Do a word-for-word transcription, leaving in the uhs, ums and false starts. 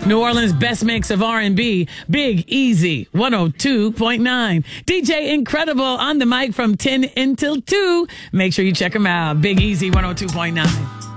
New Orleans' best mix of R and B, Big Easy, one oh two point nine. D J Incredible on the mic from ten until two. Make sure you check him out. Big Easy, one oh two point nine.